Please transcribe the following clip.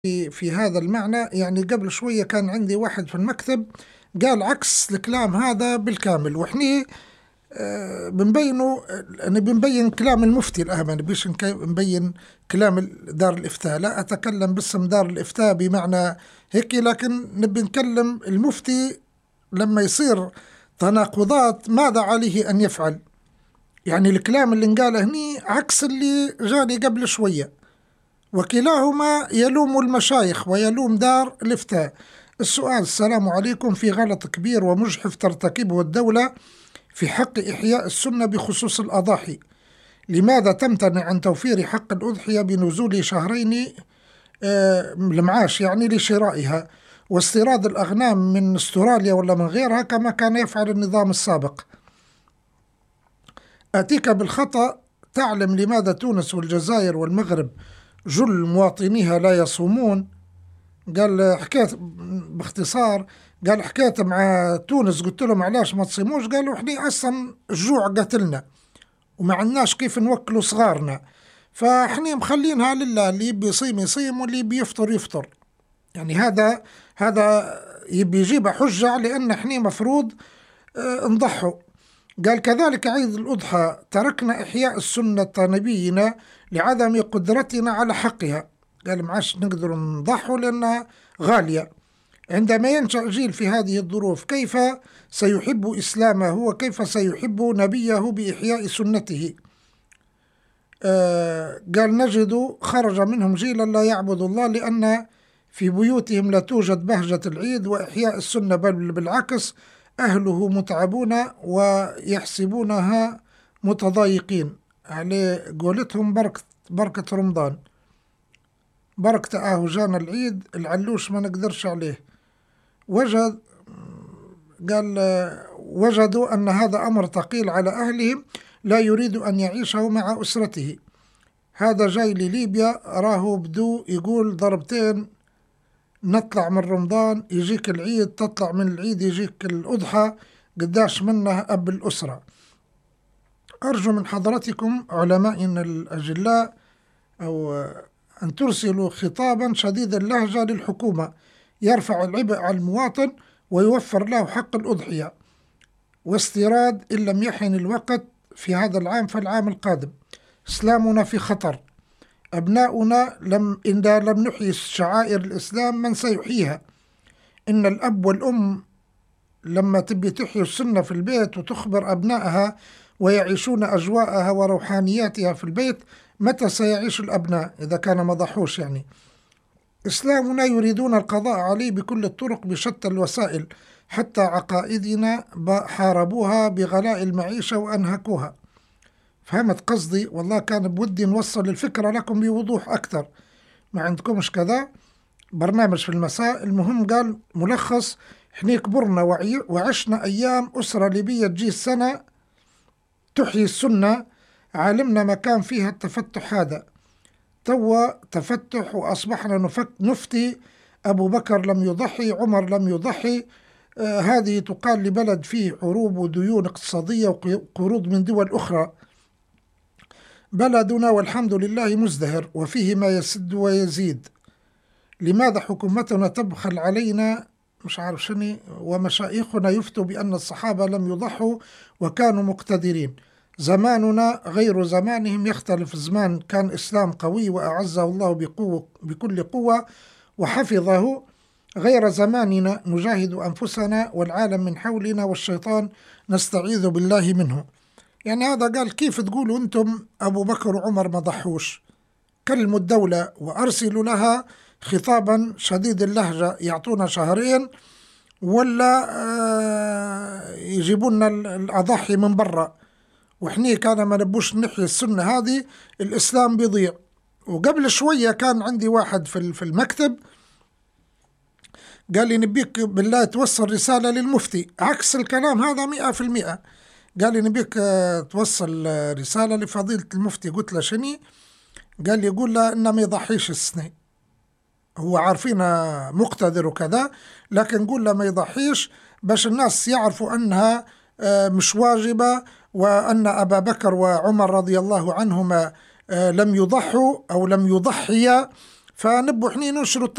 في هذا المعنى. يعني قبل شوية كان عندي واحد في المكتب قال عكس الكلام هذا بالكامل، وإحنا بنبينه. أنا بنبين كلام المفتي الآن، أنا بيش نبين كلام دار الإفتاء، لا أتكلم باسم دار الإفتاء بمعنى هيك، لكن نبي نكلم المفتي لما يصير تناقضات ماذا عليه أن يفعل. يعني الكلام اللي انقاله هني عكس اللي جاني قبل شوية، وكلاهما يلوم المشايخ ويلوم دار الإفتاء. السؤال: السلام عليكم، في غلط كبير ومجحف ترتكبه الدولة في حق إحياء السنة بخصوص الأضاحي. لماذا تمتنع عن توفير حق الأضحية بنزول شهرين المعاش يعني لشرائها، واستيراد الأغنام من استراليا ولا من غيرها كما كان يفعل النظام السابق؟ أتيك بالخطأ. تعلم لماذا تونس والجزائر والمغرب جل مواطنيها لا يصومون؟ قال حكاية باختصار، قال حكاية مع تونس، قلت لهم علاش ما تصيموش؟ قالوا احنا أصلا الجوع قتلنا وما عندناش كيف نوكلوا صغارنا، فاحنا مخلينها لله، اللي بيصيم يصيم واللي بيفطر يفطر. يعني هذا يبي يجيب حجة لأن احنا مفروض نضحوا. قال كذلك عيد الأضحى تركنا إحياء السنة نبينا لعدم قدرتنا على حقها. قال معاش نقدر نضحوا لأنها غالية. عندما ينشأ جيل في هذه الظروف كيف سيحب إسلامه وكيف سيحب نبيه بإحياء سنته؟ قال نجد خرج منهم جيلا لا يعبد الله لأن في بيوتهم لا توجد بهجة العيد وإحياء السنة، بل بالعكس أهله متعبون ويحسبونها متضايقين. عليه قولتهم بركة رمضان، بركة جانا العيد العلوش ما نقدرش عليه. وجدوا أن هذا أمر ثقيل على أهلهم، لا يريد أن يعيشه مع أسرته. هذا جاي لليبيا راهو بدو يقول ضربتين، نطلع من رمضان يجيك العيد، تطلع من العيد يجيك الأضحى، قداش منه أب الأسرة. أرجو من حضرتكم علمائنا الأجلاء أو أن ترسلوا خطابا شديد اللهجة للحكومة يرفع العبء على المواطن ويوفر له حق الأضحية واستيراد إن لم يحن الوقت في هذا العام فالعام القادم. إسلامنا في خطر، أبناؤنا إذا لم نحيي شعائر الإسلام من سيحييها؟ إن الأب والأم لما تبي تحيي السنة في البيت وتخبر أبنائها ويعيشون أجواءها وروحانياتها في البيت، متى سيعيش الأبناء إذا كان ما ضحوش؟ يعني إسلامنا يريدون القضاء عليه بكل الطرق بشتى الوسائل، حتى عقائدنا حاربوها بغلاء المعيشة وأنهكوها. فهمت قصدي؟ والله كان بودي نوصل الفكرة لكم بوضوح أكثر، ما عندكمش كذا برنامج في المساء. المهم قال ملخص: احنا كبرنا وعشنا أيام أسرة ليبية تجي السنة تحيي السنة، عالمنا ما كان فيها التفتح هذا. توا تفتح وأصبحنا نفتي أبو بكر لم يضحي، عمر لم يضحي. هذه تقال لبلد فيه حروب وديون اقتصادية وقروض من دول أخرى. بلدنا والحمد لله مزدهر وفيه ما يسد ويزيد. لماذا حكومتنا تبخل علينا؟ مش عارف شنو. ومشايخنا يفتوا بأن الصحابة لم يضحوا وكانوا مقتدرين. زماننا غير زمانهم، يختلف الزمان. كان إسلام قوي وأعزه الله بكل قوة وحفظه، غير زماننا نجاهد أنفسنا والعالم من حولنا والشيطان نستعيذ بالله منه. يعني هذا قال كيف تقولوا أنتم أبو بكر وعمر ما ضحوش؟ كلموا الدولة وأرسلوا لها خطابا شديد اللهجة، يعطونا شهرين ولا يجيبون الأضحي من برا، وإحنا كان ما نبوش نحيي السنة هذه الإسلام بيضيع. وقبل شوية كان عندي واحد في المكتب قال لي نبيك بالله توصل رسالة للمفتي، عكس الكلام هذا 100%. قال لي نبيك توصل رسالة لفضيلة المفتي. قلت له شني؟ قال لي يقول له إنه ما يضحيش السنة، هو عارفينه مقتدر وكذا، لكن قول له ما يضحيش باش الناس يعرفوا أنها مش واجبة، وأن أبا بكر وعمر رضي الله عنهما لم يضحوا أو لم يضحيا، فنبوا حنين ننشروا